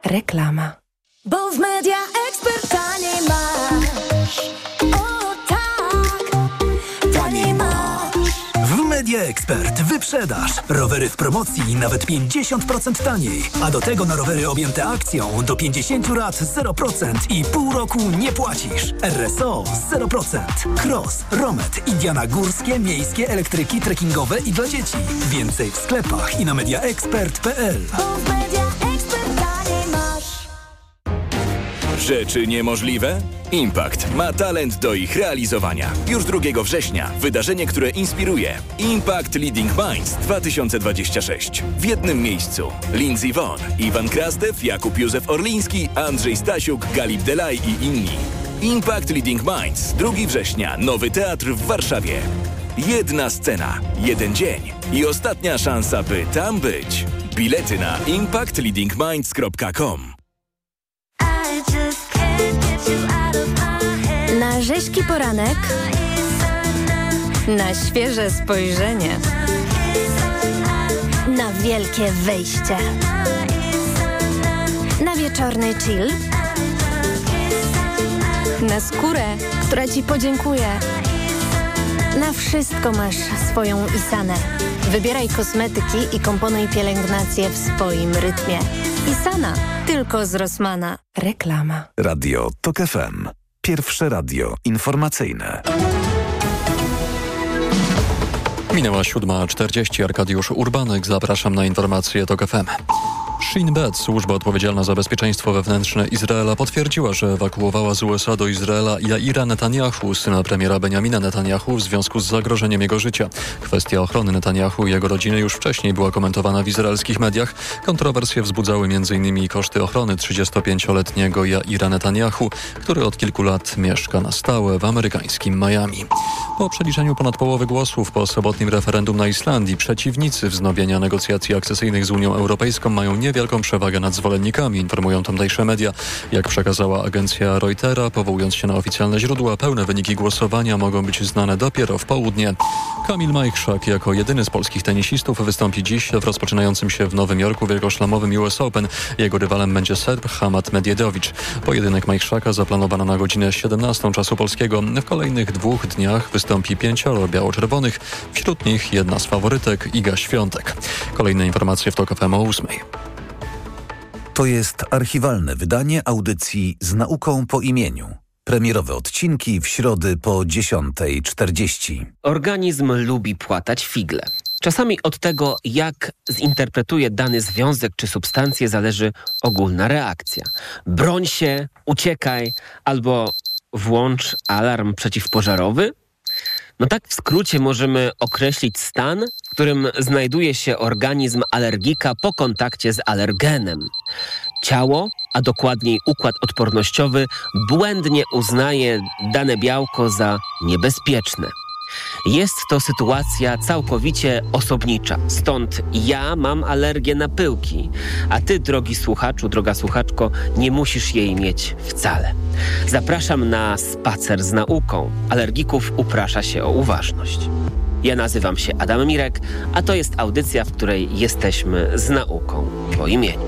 Reklama. Bo w Media Expert taniej masz. O tak, taniej masz. W Media Expert wyprzedaż. Rowery w promocji nawet 50% taniej. A do tego na rowery objęte akcją do 50 lat 0% i pół roku nie płacisz. RSO 0%. Cross, Romet, Indiana górskie, miejskie, elektryki, trekkingowe i dla dzieci. Więcej w sklepach i na mediaexpert.pl. Rzeczy niemożliwe? Impact ma talent do ich realizowania. Już 2 września wydarzenie, które inspiruje. Impact Leading Minds 2026. W jednym miejscu Lindsey Vonn, Iwan Krasdew, Jakub Józef Orliński, Andrzej Stasiuk, Galip Delay i inni. Impact Leading Minds 2 września. Nowy teatr w Warszawie. Jedna scena, jeden dzień i ostatnia szansa, by tam być. Bilety na impactleadingminds.com. Na rzeźki poranek, na świeże spojrzenie, na wielkie wejście, na wieczorny chill, na skórę, która Ci podziękuje. Na wszystko masz swoją Isanę. Wybieraj kosmetyki i komponuj pielęgnację w swoim rytmie. Isana, tylko z Rossmana. Reklama. Radio TOK FM. Pierwsze radio informacyjne. Minęła 7:40. Arkadiusz Urbanek. Zapraszam na informacje TOK FM. Shin Bet, służba odpowiedzialna za bezpieczeństwo wewnętrzne Izraela, potwierdziła, że ewakuowała z USA do Izraela Jaira Netanyahu, syna premiera Benjamina Netanyahu, w związku z zagrożeniem jego życia. Kwestia ochrony Netanyahu i jego rodziny już wcześniej była komentowana w izraelskich mediach. Kontrowersje wzbudzały m.in. koszty ochrony 35-letniego Jaira Netanyahu, który od kilku lat mieszka na stałe w amerykańskim Miami. Po przeliczeniu ponad połowy głosów po sobotnim referendum na Islandii przeciwnicy wznowienia negocjacji akcesyjnych z Unią Europejską mają niewielką przewagę nad zwolennikami, informują tamtejsze media. Jak przekazała agencja Reutera, powołując się na oficjalne źródła, pełne wyniki głosowania mogą być znane dopiero w południe. Kamil Majchrzak jako jedyny z polskich tenisistów wystąpi dziś w rozpoczynającym się w Nowym Jorku wielkoszlemowym US Open. Jego rywalem będzie Serb Hamad Medjedowicz. Pojedynek Majchrzaka zaplanowano na godzinę 17 czasu polskiego. W kolejnych 2 dniach wystąpi 5 biało-czerwonych, wśród nich jedna z faworytek, Iga Świątek. Kolejne informacje w TOK FM o 8. To jest archiwalne wydanie audycji Z nauką po imieniu. Premierowe odcinki w środy po 10:40. Organizm lubi płatać figle. Czasami od tego, jak zinterpretuje dany związek czy substancję, zależy ogólna reakcja. Broń się, uciekaj albo włącz alarm przeciwpożarowy. No tak w skrócie możemy określić stan, w którym znajduje się organizm alergika po kontakcie z alergenem. Ciało, a dokładniej układ odpornościowy, błędnie uznaje dane białko za niebezpieczne. Jest to sytuacja całkowicie osobnicza. Stąd ja mam alergię na pyłki, a ty, drogi słuchaczu, droga słuchaczko, nie musisz jej mieć wcale. Zapraszam na spacer z nauką. Alergików uprasza się o uważność. Ja nazywam się Adam Mirek, a to jest audycja, w której jesteśmy z nauką po imieniu.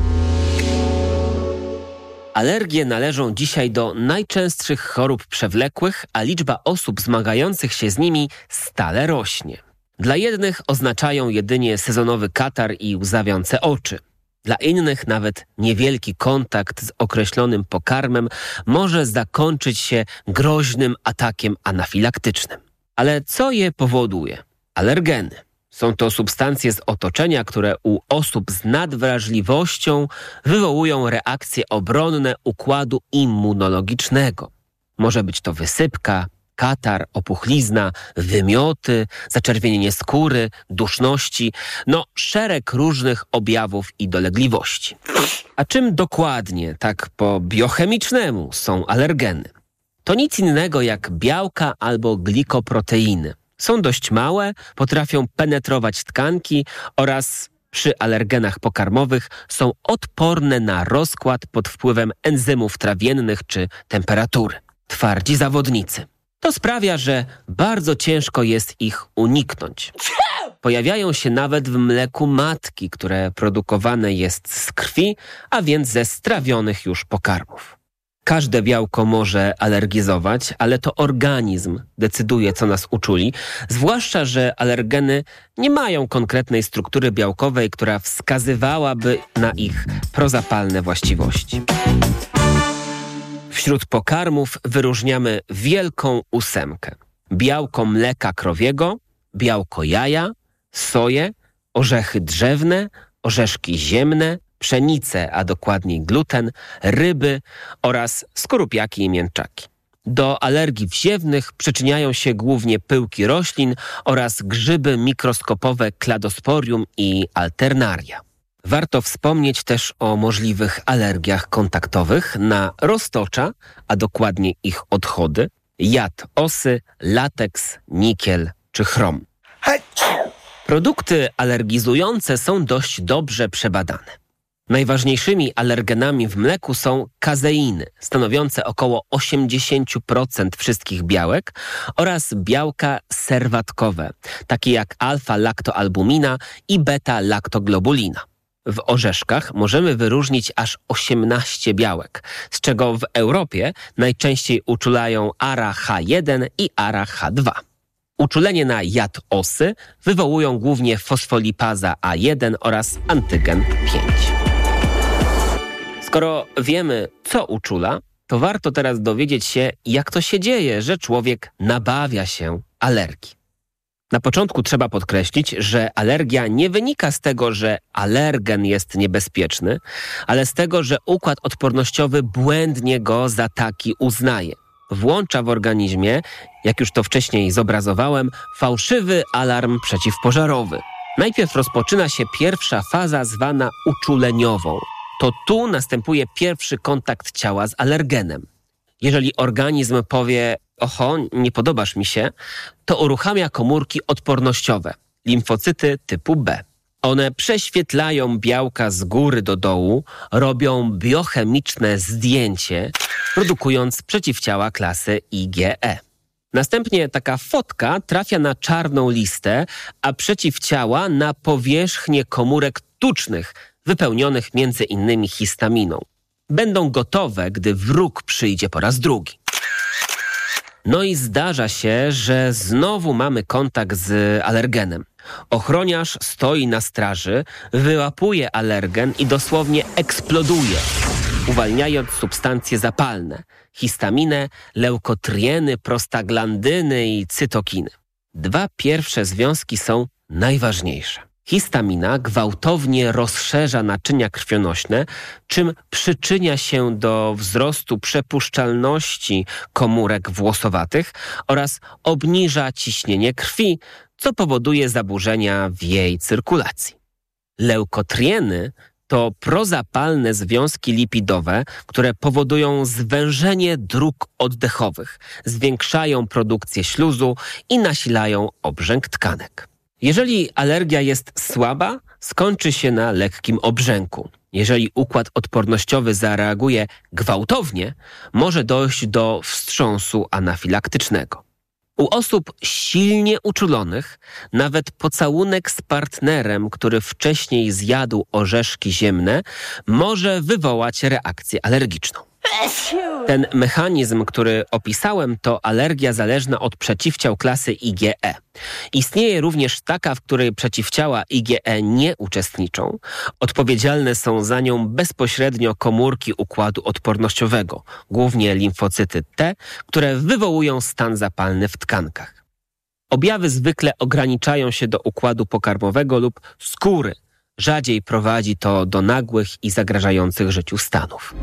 Alergie należą dzisiaj do najczęstszych chorób przewlekłych, a liczba osób zmagających się z nimi stale rośnie. Dla jednych oznaczają jedynie sezonowy katar i łzawiące oczy. Dla innych nawet niewielki kontakt z określonym pokarmem może zakończyć się groźnym atakiem anafilaktycznym. Ale co je powoduje? Alergeny. Są to substancje z otoczenia, które u osób z nadwrażliwością wywołują reakcje obronne układu immunologicznego. Może być to wysypka, katar, opuchlizna, wymioty, zaczerwienienie skóry, duszności, szereg różnych objawów i dolegliwości. A czym dokładnie, tak po biochemicznemu, są alergeny? To nic innego jak białka albo glikoproteiny. Są dość małe, potrafią penetrować tkanki oraz przy alergenach pokarmowych są odporne na rozkład pod wpływem enzymów trawiennych czy temperatury. Twardzi zawodnicy. To sprawia, że bardzo ciężko jest ich uniknąć. Pojawiają się nawet w mleku matki, które produkowane jest z krwi, a więc ze strawionych już pokarmów. Każde białko może alergizować, ale to organizm decyduje, co nas uczuli, zwłaszcza, że alergeny nie mają konkretnej struktury białkowej, która wskazywałaby na ich prozapalne właściwości. Wśród pokarmów wyróżniamy wielką ósemkę. Białko mleka krowiego, białko jaja, soję, orzechy drzewne, orzeszki ziemne, pszenicę, a dokładniej gluten, ryby oraz skorupiaki i mięczaki. Do alergii wziewnych przyczyniają się głównie pyłki roślin oraz grzyby mikroskopowe Cladosporium i Alternaria. Warto wspomnieć też o możliwych alergiach kontaktowych na roztocza, a dokładnie ich odchody, jad osy, lateks, nikiel czy chrom. Produkty alergizujące są dość dobrze przebadane. Najważniejszymi alergenami w mleku są kazeiny, stanowiące około 80% wszystkich białek, oraz białka serwatkowe, takie jak alfa-laktoalbumina i beta-laktoglobulina. W orzeszkach możemy wyróżnić aż 18 białek, z czego w Europie najczęściej uczulają ARA-H1 i ARA-H2. Uczulenie na jad osy wywołują głównie fosfolipaza A1 oraz antygen 5. Skoro wiemy, co uczula, to warto teraz dowiedzieć się, jak to się dzieje, że człowiek nabawia się alergii. Na początku trzeba podkreślić, że alergia nie wynika z tego, że alergen jest niebezpieczny, ale z tego, że układ odpornościowy błędnie go za taki uznaje. Włącza w organizmie, jak już to wcześniej zobrazowałem, fałszywy alarm przeciwpożarowy. Najpierw rozpoczyna się pierwsza faza zwana uczuleniową. To tu następuje pierwszy kontakt ciała z alergenem. Jeżeli organizm powie, oho, nie podobasz mi się, to uruchamia komórki odpornościowe, limfocyty typu B. One prześwietlają białka z góry do dołu, robią biochemiczne zdjęcie, produkując przeciwciała klasy IgE. Następnie taka fotka trafia na czarną listę, a przeciwciała na powierzchnię komórek tucznych, wypełnionych m.in. histaminą. Będą gotowe, gdy wróg przyjdzie po raz drugi. No i zdarza się, że znowu mamy kontakt z alergenem. Ochroniarz stoi na straży, wyłapuje alergen i dosłownie eksploduje, uwalniając substancje zapalne, histaminę, leukotrieny, prostaglandyny i cytokiny. Dwa pierwsze związki są najważniejsze. Histamina gwałtownie rozszerza naczynia krwionośne, czym przyczynia się do wzrostu przepuszczalności komórek włosowatych oraz obniża ciśnienie krwi, co powoduje zaburzenia w jej cyrkulacji. Leukotrieny to prozapalne związki lipidowe, które powodują zwężenie dróg oddechowych, zwiększają produkcję śluzu i nasilają obrzęk tkanek. Jeżeli alergia jest słaba, skończy się na lekkim obrzęku. Jeżeli układ odpornościowy zareaguje gwałtownie, może dojść do wstrząsu anafilaktycznego. U osób silnie uczulonych nawet pocałunek z partnerem, który wcześniej zjadł orzeszki ziemne, może wywołać reakcję alergiczną. Ten mechanizm, który opisałem, to alergia zależna od przeciwciał klasy IgE. Istnieje również taka, w której przeciwciała IgE nie uczestniczą. Odpowiedzialne są za nią bezpośrednio komórki układu odpornościowego, głównie limfocyty T, które wywołują stan zapalny w tkankach. Objawy zwykle ograniczają się do układu pokarmowego lub skóry. Rzadziej prowadzi to do nagłych i zagrażających życiu stanów.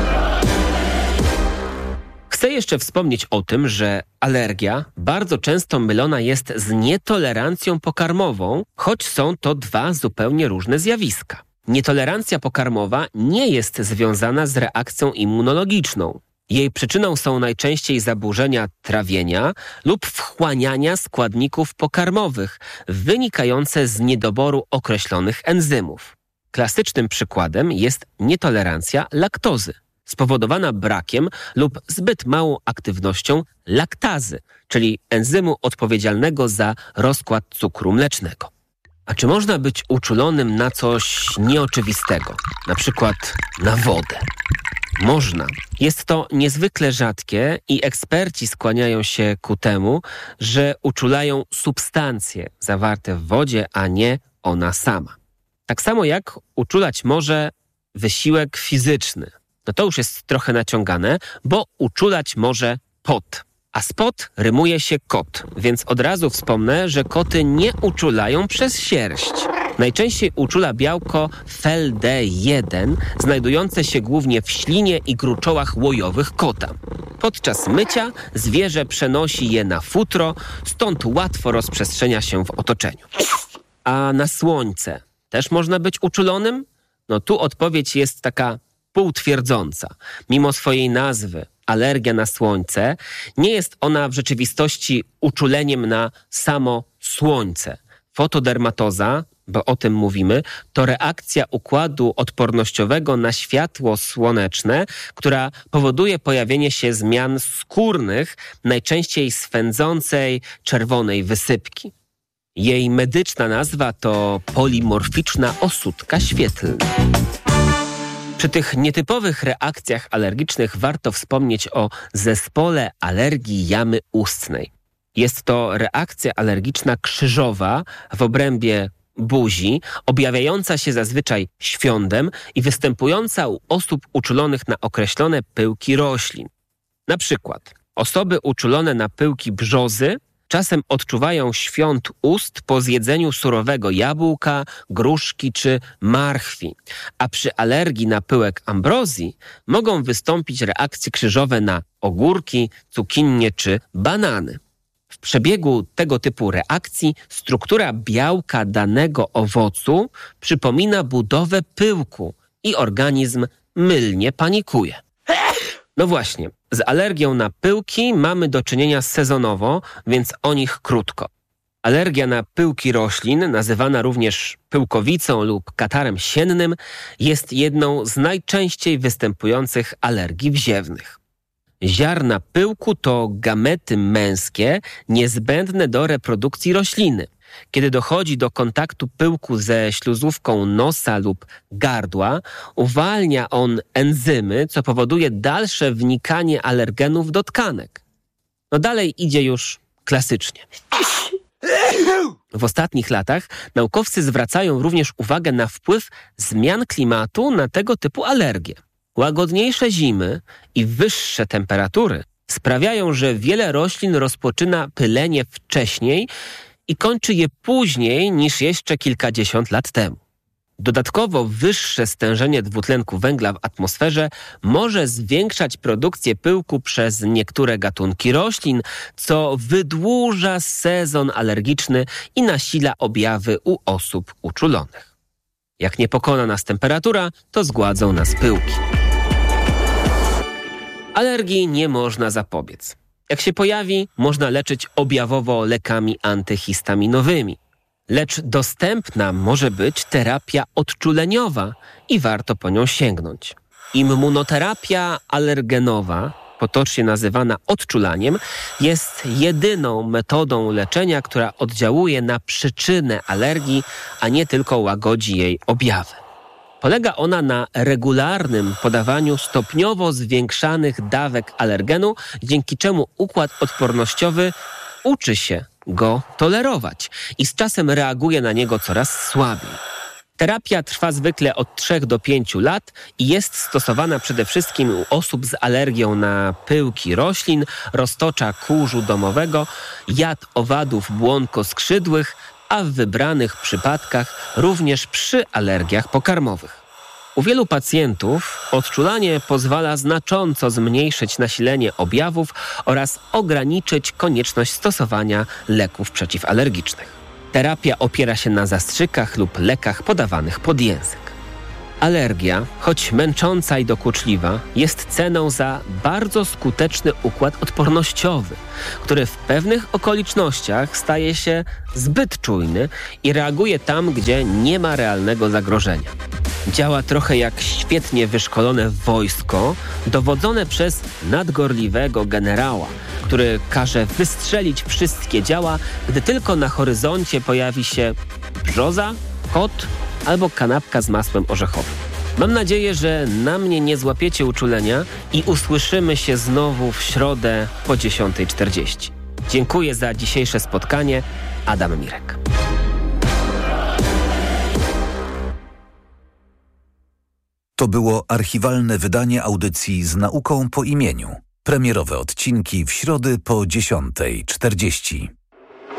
Chcę jeszcze wspomnieć o tym, że alergia bardzo często mylona jest z nietolerancją pokarmową, choć są to dwa zupełnie różne zjawiska. Nietolerancja pokarmowa nie jest związana z reakcją immunologiczną. Jej przyczyną są najczęściej zaburzenia trawienia lub wchłaniania składników pokarmowych wynikające z niedoboru określonych enzymów. Klasycznym przykładem jest nietolerancja laktozy. spowodowana brakiem lub zbyt małą aktywnością laktazy, czyli enzymu odpowiedzialnego za rozkład cukru mlecznego. A czy można być uczulonym na coś nieoczywistego, na przykład na wodę? Można. Jest to niezwykle rzadkie i eksperci skłaniają się ku temu, że uczulają substancje zawarte w wodzie, a nie ona sama. Tak samo jak uczulać może wysiłek fizyczny. No to już jest trochę naciągane, bo uczulać może pot. A z pot rymuje się kot, więc od razu wspomnę, że koty nie uczulają przez sierść. Najczęściej uczula białko FeLD1, znajdujące się głównie w ślinie i gruczołach łojowych kota. Podczas mycia zwierzę przenosi je na futro, stąd łatwo rozprzestrzenia się w otoczeniu. A na słońce też można być uczulonym? No tu odpowiedź jest taka półtwierdząca. Mimo swojej nazwy, alergia na słońce, nie jest ona w rzeczywistości uczuleniem na samo słońce. Fotodermatoza, bo o tym mówimy, to reakcja układu odpornościowego na światło słoneczne, która powoduje pojawienie się zmian skórnych, najczęściej swędzącej czerwonej wysypki. Jej medyczna nazwa to polimorficzna osódka świetlna. Przy tych nietypowych reakcjach alergicznych warto wspomnieć o zespole alergii jamy ustnej. Jest to reakcja alergiczna krzyżowa w obrębie buzi, objawiająca się zazwyczaj świądem i występująca u osób uczulonych na określone pyłki roślin. Na przykład osoby uczulone na pyłki brzozy czasem odczuwają świąt ust po zjedzeniu surowego jabłka, gruszki czy marchwi, a przy alergii na pyłek ambrozji mogą wystąpić reakcje krzyżowe na ogórki, cukinię czy banany. W przebiegu tego typu reakcji struktura białka danego owocu przypomina budowę pyłku i organizm mylnie panikuje. No właśnie, z alergią na pyłki mamy do czynienia sezonowo, więc o nich krótko. Alergia na pyłki roślin, nazywana również pyłkowicą lub katarem siennym, jest jedną z najczęściej występujących alergii wziewnych. Ziarna pyłku to gamety męskie niezbędne do reprodukcji rośliny. Kiedy dochodzi do kontaktu pyłku ze śluzówką nosa lub gardła, uwalnia on enzymy, co powoduje dalsze wnikanie alergenów do tkanek. No dalej idzie już klasycznie. W ostatnich latach naukowcy zwracają również uwagę na wpływ zmian klimatu na tego typu alergie. Łagodniejsze zimy i wyższe temperatury sprawiają, że wiele roślin rozpoczyna pylenie wcześniej i kończy je później niż jeszcze kilkadziesiąt lat temu. Dodatkowo wyższe stężenie dwutlenku węgla w atmosferze może zwiększać produkcję pyłku przez niektóre gatunki roślin, co wydłuża sezon alergiczny i nasila objawy u osób uczulonych. Jak nie pokona nas temperatura, to zgładzą nas pyłki. Alergii nie można zapobiec. Jak się pojawi, można leczyć objawowo lekami antyhistaminowymi. Lecz dostępna może być terapia odczuleniowa i warto po nią sięgnąć. Immunoterapia alergenowa, potocznie nazywana odczulaniem, jest jedyną metodą leczenia, która oddziałuje na przyczynę alergii, a nie tylko łagodzi jej objawy. Polega ona na regularnym podawaniu stopniowo zwiększanych dawek alergenu, dzięki czemu układ odpornościowy uczy się go tolerować i z czasem reaguje na niego coraz słabiej. Terapia trwa zwykle od 3 do 5 lat i jest stosowana przede wszystkim u osób z alergią na pyłki roślin, roztocza kurzu domowego, jad owadów błonkoskrzydłych, a w wybranych przypadkach również przy alergiach pokarmowych. U wielu pacjentów odczulanie pozwala znacząco zmniejszyć nasilenie objawów oraz ograniczyć konieczność stosowania leków przeciwalergicznych. Terapia opiera się na zastrzykach lub lekach podawanych pod język. Alergia, choć męcząca i dokuczliwa, jest ceną za bardzo skuteczny układ odpornościowy, który w pewnych okolicznościach staje się zbyt czujny i reaguje tam, gdzie nie ma realnego zagrożenia. Działa trochę jak świetnie wyszkolone wojsko, dowodzone przez nadgorliwego generała, który każe wystrzelić wszystkie działa, gdy tylko na horyzoncie pojawi się brzoza, kot albo kanapka z masłem orzechowym. Mam nadzieję, że na mnie nie złapiecie uczulenia i usłyszymy się znowu w środę po 10:40. Dziękuję za dzisiejsze spotkanie. Adam Mirek. To było archiwalne wydanie audycji z nauką po imieniu. Premierowe odcinki w środę po 10:40.